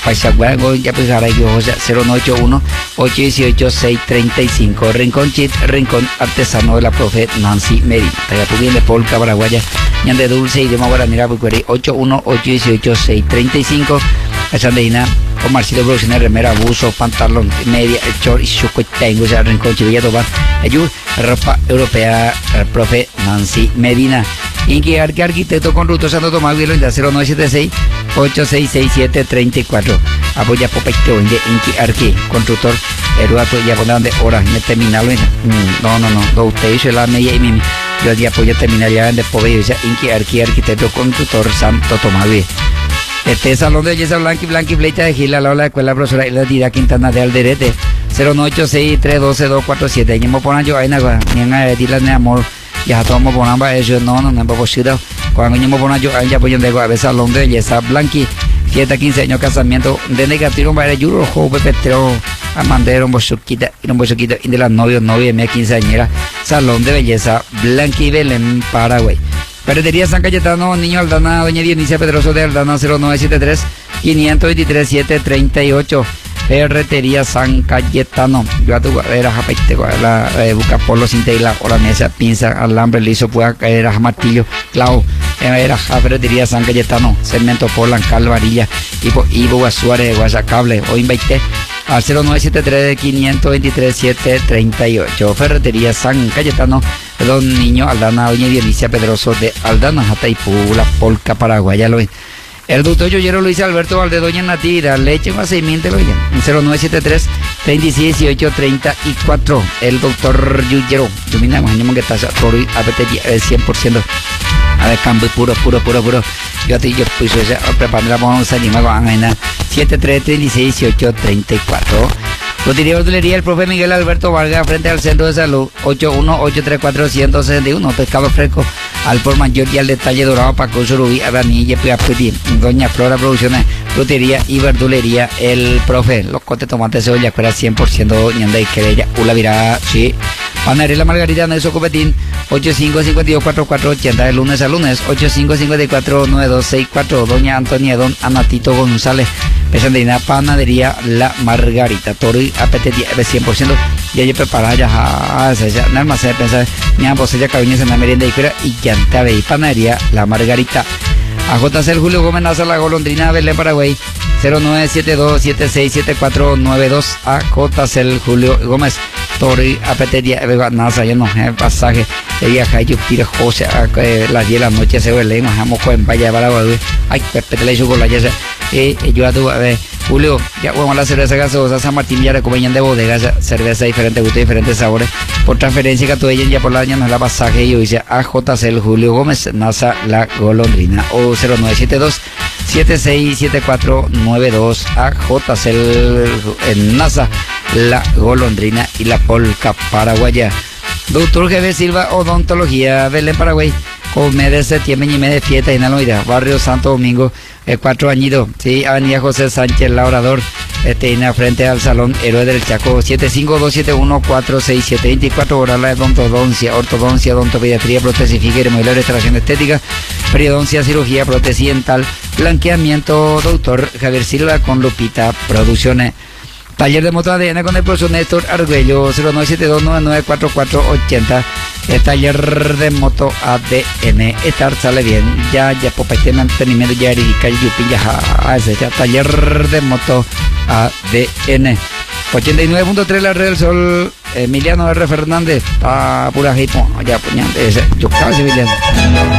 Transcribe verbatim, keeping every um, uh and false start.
Pachaguago, ya pues ahora yo, o sea, cero nueve ocho uno, ocho uno ocho, seis tres cinco, Rincón Chit, Rincón Artesano de la profe Nancy Medina. Tagapuguen de Polka, Paraguaya, Ñan de Dulce, idioma guaraní, Pucueri, ocho uno ocho uno ocho, seis tres cinco, Sandeina, Omarcito Producciones, remera, buzo, pantalón, media, el short y chuco tengo, o sea, Rincón Chivilla, Tobar, Ayú, ropa europea, el profe Nancy Medina. Inqui Arque, arquitecto con Ruto Santo Tomás, Violeta, cero nueve siete seis, ocho seis seis siete, tres cuatro. Apoya Popecto, Inqui Arque, constructor, Eruato, ya pondrán de horas, me terminalo. No, no, no, no, usted hizo la media y mimi. Yo ya apoyo terminar ya en de Pobe, o sea, Inqui Arque, arquitecto constructor Santo Tomás, este salón de belleza Blanqui, Blanqui, Flecha de Gila, la ola de escuela profesora y la Dida Quintana de Alderete, cero nueve ocho seis, tres uno dos, dos cuatro siete. Y me ponen yo ahí, ni a decirle de amor. Ya estamos poniendo eso, no, no, no, no, no, cuando yo me pongo yo, ya pues yo digo, a veces salón de belleza Blanqui, fiesta quince años, casamiento, de negativo, para el yuro, joven, petero, amandero, un bosuquita, y un bosuquita, y de las novios, novia, mía quinceañera, salón de belleza Blanqui, Belén, Paraguay. Ferretería San Cayetano, Niño Aldana, doña Dionisia Pedroso de Aldana, cero nueve siete tres, cinco dos tres, siete tres ocho. Ferretería San Cayetano, yo a tu era japaite, la busca por los integla, o la mesa, pinza, alambre, liso, pueda caer a martillo, clavo, era Ferretería San Cayetano, cemento, polan, cal, varilla, Ivo, Ivo, Suárez, Guasacable, o invite al cero nueve siete tres, cinco dos tres, siete tres ocho. Ferretería San Cayetano, don Niño Aldana, doña Dionisia Pedroso de Aldana, Jataipú, la Polca, Paraguay, ya lo ven. El doctor Yoyero Luis Alberto Valdedoña Natira, leche con aceimiento, oigan, cero nueve siete tres, tres seis, dieciocho, treinta y cuatro. El doctor Yoyero, yo me imagino que está por hoy, a ver, el cien por ciento. A ver, cambio puro, puro, puro, puro. Yo a ti, yo pues, preparando la vamos a animar con Ana, siete tres, tres seis, dieciocho, treinta y cuatro. Lotería Hortelería, el profe Miguel Alberto Vargas, frente al Centro de Salud, ocho uno ocho tres cuatro, uno cero seis uno, pescado fresco, al por mayor y al detalle dorado, Paco Surubí, Abanilla, Piapiti, Doña Flora Producciones, Lotería y Verdulería, el profe, los cotes tomates, cebolla, fuera cien por ciento, ñanda y querella, Ula Virá, sí. Panadería La Margarita, Nelson Copetín, ocho cinco cinco dos, cuatro cuatro ocho cero, de lunes a lunes, ocho cinco cinco cuatro, nueve dos seis cuatro, Doña Antonia, Don Anatito González, Pesandina, Panadería La Margarita, Toro y apetecía cien por ciento, ya yo preparaba ya, ya, nada más de pensar, mi ambos ya cabiñas en la merienda y fuera, y ya te veis, Panadería La Margarita. A J C Julio Gómez Naza, La Golondrina, Belén, Paraguay, cero nueve siete dos, siete seis siete cuatro, nueve dos. A J C Julio Gómez, Tori, Apetería, Naza, ya no es pasaje de viaje, yo tiro José, a las diez de la noche se ve, nos vamos con Valle para Paraguay, ay, Pepe le hizo con la yesa, eh, yo a tu, a ver, Julio, ya vamos a la cerveza gaseosa San Martín, ya recomiendan de bodegas, cerveza diferente, gusto diferentes sabores, por transferencia que tú ella ya por la año no es la pasaje, yo dice A J C Julio Gómez, Naza, La Golondrina, o cero nueve siete dos, siete seis siete cuatro, nueve dos, A J C en Naza, La Golondrina y La Polca Paraguaya. Doctor Jefe Silva, Odontología, Belén, Paraguay, con mes de septiembre y mes de fiesta en Aloida, Barrio Santo Domingo, el cuatro añitos, sí, Avenida José Sánchez Labrador, este, en la frente al Salón Héroe del Chaco, siete cinco dos siete uno, cuatro seis siete, veinticuatro horas la odontodoncia, ortodoncia, odontopediatría, prótesis fija, remodelado, restauración estética, periodoncia, cirugía, prótesis dental, blanqueamiento, doctor Javier Silva con Lupita Producciones. Taller de moto A D N con el profesor Néstor Arguello, cero nueve siete dos, nueve nueve cuatro cuatro ocho cero. El taller de moto A D N, estar sale bien, ya, ya, por este mantenimiento, ya, y calle Yupi, ya, ese, ya, taller de moto A D N. ochenta y nueve punto tres la Red del Sol, Emiliano R. Fernández, a pura hipo, ya, puñante, ese, yo casi, Emiliano.